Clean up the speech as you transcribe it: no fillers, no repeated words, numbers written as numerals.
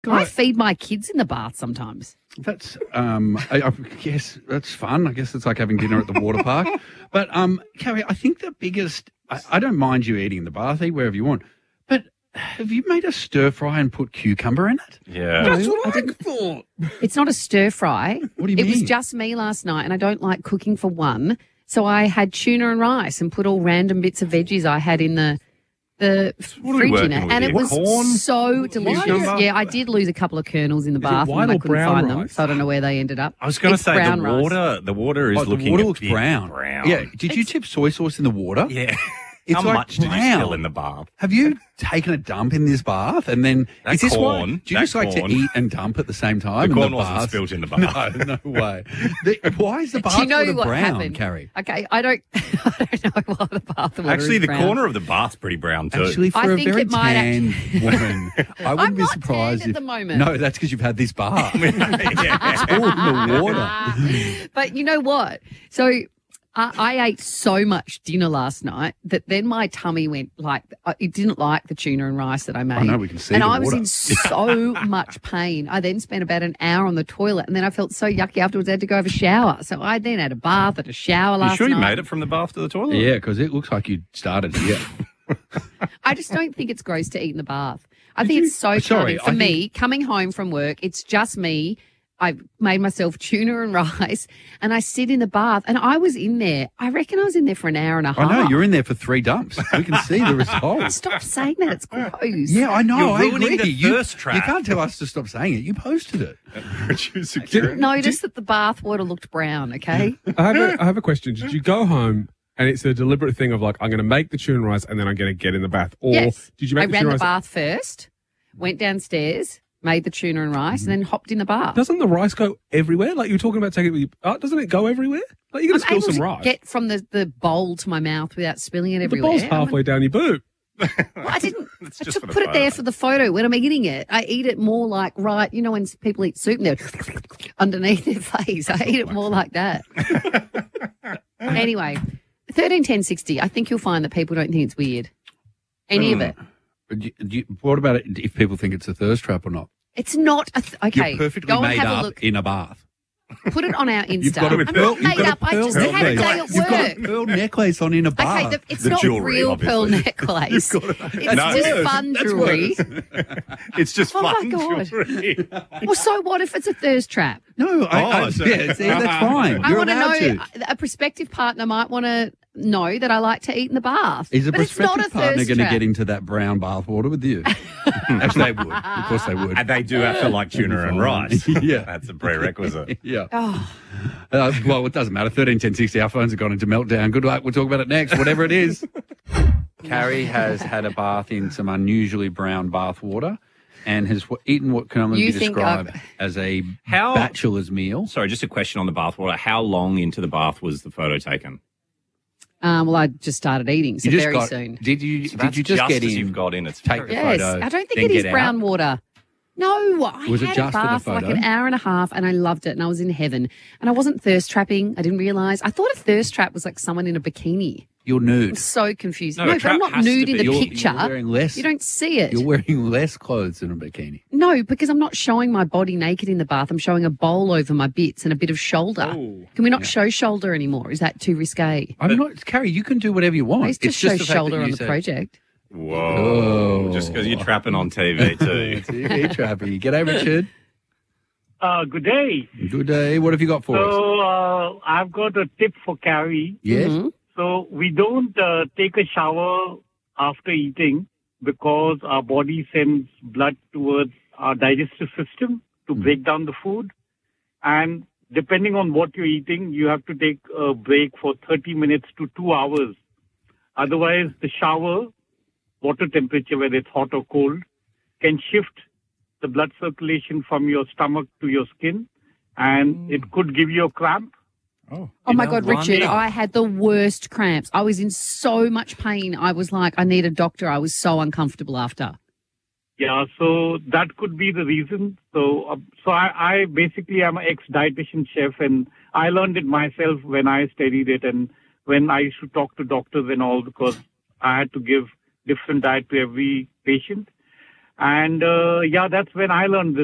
I feed my kids in the bath sometimes. That's, I guess that's fun. I guess it's like having dinner at the water park. But, Carrie, I think the biggest, I don't mind you eating in the bath, eat wherever you want. But have you made a stir fry and put cucumber in it? Yeah. That's what I thought. It's not a stir fry. What do you mean? It was just me last night, and I don't like cooking for one. So I had tuna and rice and put all random bits of veggies I had in the fridge in it, and it was so delicious. Cucumber? Yeah, I did lose a couple of kernels in the bath, white and I or couldn't brown find them, rice? so I don't know where they ended up. I was going to It's say brown the rice. water is looking the water a looks bit brown. Yeah. Did you tip soy sauce in the water? Yeah. It's How like much did you brown. spill in the bath? Have you taken a dump in this bath and then That is this why? corn- Do you that just like corn- to eat and dump at the same time? The in corn the wasn't bath? spilled in the bath. No way. Why is the bath Do you know water what brown, happened? Carrie? Okay, I don't know why the bath water Actually, is the brown. corner of the bath's pretty brown too. Actually, for I a think very it might tan woman, I wouldn't I'm be not surprised tanned if at the moment. No, that's because you've had this bath. It's all in the water. But you know what? So I ate so much dinner last night that then my tummy went like, it didn't like the tuna and rice that I made. I know, we can see And the I was water. in so much pain. I then spent about an hour on the toilet, and then I felt so yucky afterwards I had to go have a shower. So I then had a bath and a shower You last sure night. you made it from the bath to the toilet? Yeah, because it looks like you started here. I just don't think it's gross to eat in the bath. I think it's so Sorry, calming. For me, coming home from work, it's just me. I made myself tuna and rice, and I sit in the bath, and I was in there. I reckon I was in there for an hour and a half. I know, you're in there for 3 dumps. We can see the results. Stop saying that. It's gross. Yeah, I know. You're I ruining agree. the thirst trap. You can't tell us to stop saying it. You posted it. Producer Didn't notice that the bath water looked brown, okay? I have a question. Did you go home and it's a deliberate thing of like, I'm going to make the tuna and rice and then I'm going to get in the bath? Or Yes. did you make I the ran tuna the and rice? bath first, went downstairs, made the tuna and rice, and then hopped in the bath. Doesn't the rice go everywhere? Like you were talking about taking it with you. Doesn't it go everywhere? Like you're going to I'm spill able some to rice. get from the bowl to my mouth without spilling it the everywhere. bowl's halfway down your boot. Well, I didn't. It's I just took, for the put it there photo. for the photo. When I'm eating it, I eat it more like you know when people eat soup and they're underneath their face. I eat it more like that. Anyway, 131060. I think you'll find that people don't think it's weird. Any of it. What about it if people think it's a thirst trap or not? It's not. Okay, You're perfectly go and made have a up look. in a bath. Put it on our Insta. You've got a I'm pearl, not made up. I just had a day at You've got a work. pearl necklace on in a bath. Okay, it's The not jewellery, real pearl obviously. necklace. It's No, just fun that's jewellery. It's just Oh, my fun God. jewellery. Well, so what if it's a thirst trap? No, so- yeah, see, that's fine. I You're want to allowed know. to. A prospective partner might want to know that I like to eat in the bath. Is a but it's not a prospective partner thirst going to trap. get into that brown bath water with you? Actually, they would. Of course, they would. And they do have to like tuna and rice. Yeah. That's a prerequisite. Yeah. Oh, Well, it doesn't matter. 131060. Our phones have gone into meltdown. Good luck. We'll talk about it next. Whatever it is. Carrie has had a bath in some unusually brown bath water and has eaten what can only You be think described as a How- bachelor's meal. Sorry, just a question on the bath water. How long into the bath was the photo taken? well, I just started eating, so You just very got- soon. Did you? So that's did you just get as in? you've got in. It's take very- the Yes, photo, I don't think then it is get brown out? water. No, I Was it had just a for the bath for like photo? an hour and a half, and I loved it, and I was in heaven. And I wasn't thirst trapping. I didn't realise. I thought a thirst trap was like someone in a bikini. You're nude. It's so confusing. No, a No, but I'm trap not has to nude in be. the You're picture. wearing less. You don't see it. You're wearing less clothes than a bikini. No, because I'm not showing my body naked in the bath. I'm showing a bowl over my bits and a bit of shoulder. Oh. Can we not show shoulder anymore? Is that too risque? I'm not, Carrie. You can do whatever you want. I used to It's show just the fact shoulder that on you the said- project. Whoa. Oh. Just because you're trapping on TV too. TV trappy. G'day, Richard. Good day. Good day. What have you got for us? So I've got a tip for Carrie. Yes. Mhm. So we don't take a shower after eating because our body sends blood towards our digestive system to break down the food. And depending on what you're eating, you have to take a break for 30 minutes to 2 hours. Otherwise, the shower, water temperature, whether it's hot or cold, can shift the blood circulation from your stomach to your skin, and it could give you a cramp. Oh my God, Richard, wonder. I had the worst cramps. I was in so much pain. I was like, I need a doctor. I was so uncomfortable after. Yeah, so that could be the reason. So I basically am an ex-dietitian chef, and I learned it myself when I studied it and when I used to talk to doctors and all, because I had to give different diet to every patient. And yeah, that's when I learned this.